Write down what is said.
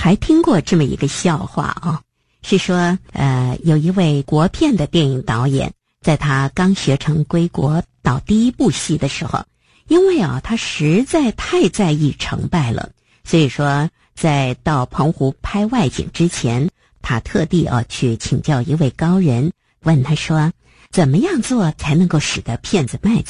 还听过这么一个笑话啊，是说有一位国片的电影导演，在他刚学成归国导第一部戏的时候，因为他实在太在意成败了，所以说在到澎湖拍外景之前，他特地去请教一位高人，问他说怎么样做才能够使得片子卖